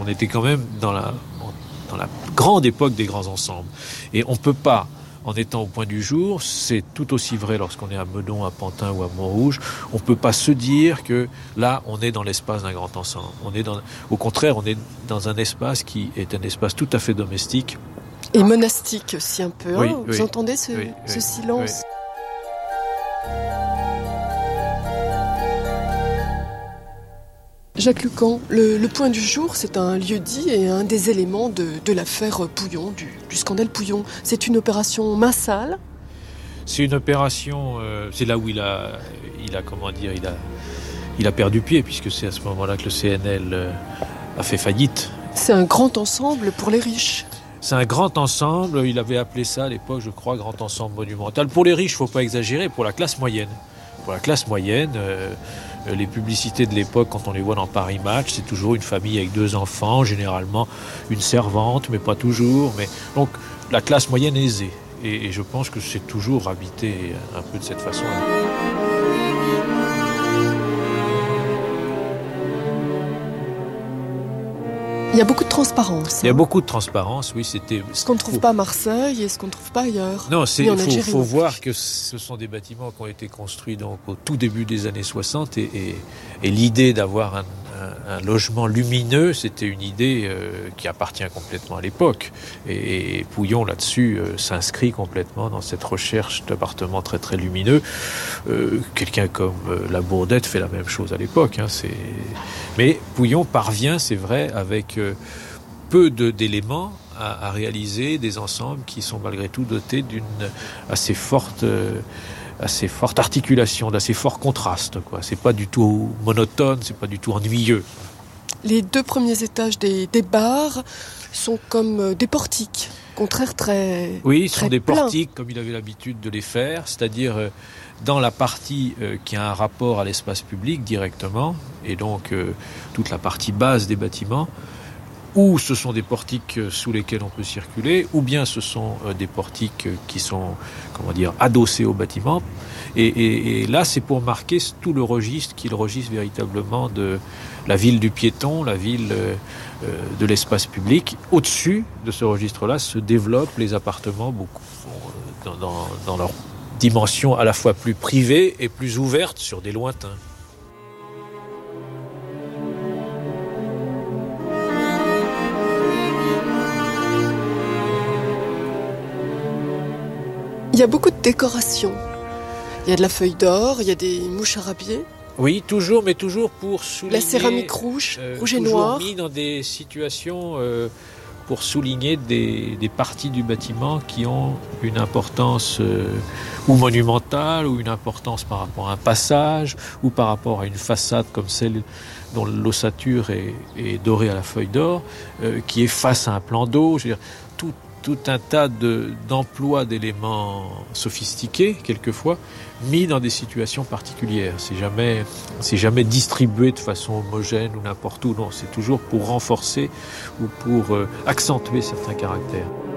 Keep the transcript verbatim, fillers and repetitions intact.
On était quand même dans la, dans la grande époque des grands ensembles. Et on ne peut pas, en étant au point du jour, c'est tout aussi vrai lorsqu'on est à Meudon, à Pantin ou à Montrouge, on ne peut pas se dire que là, on est dans l'espace d'un grand ensemble. On est dans, au contraire, on est dans un espace qui est un espace tout à fait domestique. Et monastique aussi un peu. Oui, hein oui, Vous entendez ce, oui, ce oui, silence oui. Jacques Lucan, le, le point du jour, c'est un lieu-dit et un des éléments de, de l'affaire Pouillon, du, du scandale Pouillon. C'est une opération massale. C'est une opération, euh, c'est là où il a, il a, comment dire, il a, il a perdu pied, puisque c'est à ce moment-là que le C N L euh, a fait faillite. C'est un grand ensemble pour les riches. C'est un grand ensemble, il avait appelé ça à l'époque, je crois, grand ensemble monumental. Pour les riches, il ne faut pas exagérer, pour la classe moyenne. Pour la classe moyenne, euh, les publicités de l'époque, quand on les voit dans Paris Match, c'est toujours une famille avec deux enfants, généralement une servante, mais pas toujours. Mais... Donc la classe moyenne aisée. Et, et je pense que c'est toujours habité un peu de cette façon-là. Il y a beaucoup de transparence. Il y a beaucoup de transparence, oui. C'était ce qu'on ne trouve pas à Marseille et ce qu'on ne trouve pas ailleurs. Non, il faut, faut voir que ce sont des bâtiments qui ont été construits donc, au tout début des années soixante et, et, et l'idée d'avoir un, un, un logement lumineux, c'était une idée euh, qui appartient complètement à l'époque. Et, et Pouillon, là-dessus, euh, s'inscrit complètement dans cette recherche d'appartements très très lumineux. Euh, quelqu'un comme euh, La Bourdette fait la même chose à l'époque. Hein, c'est... Mais Pouillon parvient, c'est vrai, avec... Euh, peu de, d'éléments à, à réaliser des ensembles qui sont malgré tout dotés d'une assez forte, euh, assez forte articulation, d'assez fort contraste, quoi. C'est pas du tout monotone, c'est pas du tout ennuyeux. Les deux premiers étages des, des bars sont comme des portiques, au contraire très Oui, ils sont très des pleins. portiques comme il avait l'habitude de les faire, c'est-à-dire euh, dans la partie euh, qui a un rapport à l'espace public directement, et donc euh, toute la partie basse des bâtiments, ou ce sont des portiques sous lesquels on peut circuler, ou bien ce sont des portiques qui sont, comment dire, adossés au bâtiment. Et, et, et là, c'est pour marquer tout le registre qui est le registre véritablement de la ville du piéton, la ville euh, de l'espace public. Au-dessus de ce registre-là se développent les appartements beaucoup dans, dans, dans leur dimension à la fois plus privée et plus ouverte sur des lointains. Il y a beaucoup de décorations. Il y a de la feuille d'or, il y a des mouches à râbier. Oui, toujours, mais toujours pour souligner... La céramique rouge, euh, rouge et toujours noir. mis dans des situations euh, pour souligner des, des parties du bâtiment qui ont une importance euh, ou monumentale, ou une importance par rapport à un passage, ou par rapport à une façade comme celle dont l'ossature est, est dorée à la feuille d'or, euh, qui est face à un plan d'eau. Je veux dire, tout tout un tas de, d'emplois d'éléments sophistiqués, quelquefois, mis dans des situations particulières. C'est jamais, c'est jamais distribué de façon homogène ou n'importe où. Non, c'est toujours pour renforcer ou pour euh, accentuer certains caractères.